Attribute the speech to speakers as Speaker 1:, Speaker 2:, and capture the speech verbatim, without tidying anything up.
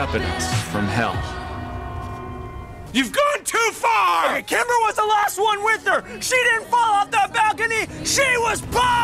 Speaker 1: up at us from hell.
Speaker 2: You've gone too far!
Speaker 3: Hey, Kimber was the last one with her! She didn't fall off the balcony! She was born!